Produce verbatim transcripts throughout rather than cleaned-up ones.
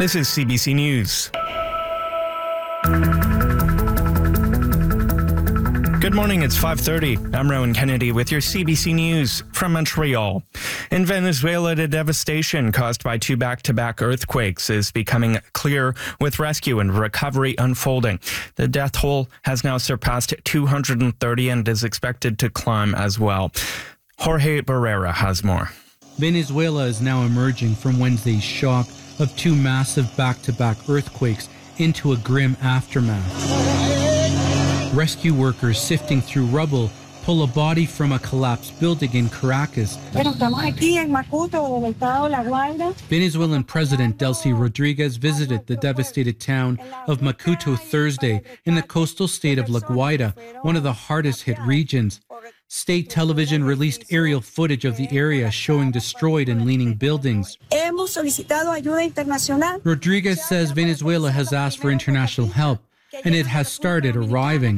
This is C B C News. Good morning, it's five thirty. I'm Rowan Kennedy with your C B C News from Montreal. In Venezuela, the devastation caused by two back-to-back earthquakes is becoming clear, with rescue and recovery unfolding. The death toll has now surpassed two hundred thirty and is expected to climb as well. Jorge Barrera has more. Venezuela is now emerging from Wednesday's shock of two massive back-to-back earthquakes into a grim aftermath. Rescue workers sifting through rubble pull a body from a collapsed building in Caracas. Venezuelan President Delcy Rodriguez visited the devastated town of Macuto Thursday in the coastal state of La Guaira, one of the hardest hit regions. State television released aerial footage of the area showing destroyed and leaning buildings. Rodriguez says Venezuela has asked for international help, and it has started arriving.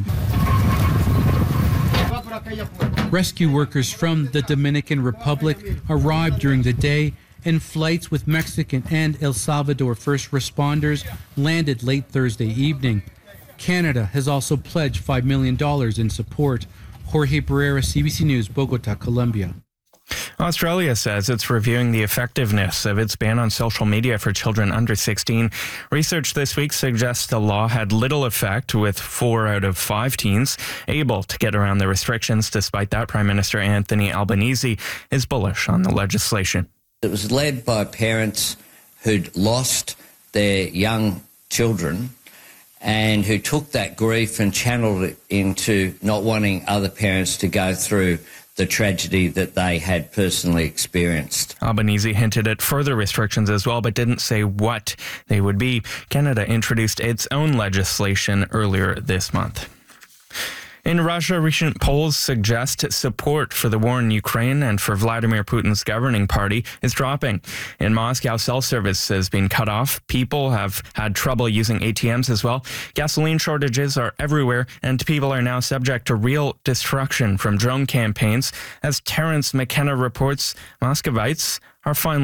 Rescue workers from the Dominican Republic arrived during the day, and flights with Mexican and El Salvador first responders landed late Thursday evening. Canada has also pledged five million dollars in support. Jorge Barrera, C B C News, Bogota, Colombia. Australia says it's reviewing the effectiveness of its ban on social media for children under sixteen. Research this week suggests the law had little effect, with four out of five teens able to get around the restrictions. Despite that, Prime Minister Anthony Albanese is bullish on the legislation. It was led by parents who'd lost their young children and who took that grief and channeled it into not wanting other parents to go through the tragedy that they had personally experienced. Albanese hinted at further restrictions as well, but didn't say what they would be. Canada introduced its own legislation earlier this month. In Russia, recent polls suggest support for the war in Ukraine and for Vladimir Putin's governing party is dropping. In Moscow, cell service has been cut off. People have had trouble using A T Ms as well. Gasoline shortages are everywhere, and people are now subject to real destruction from drone campaigns. As Terence McKenna reports, Moscovites are finally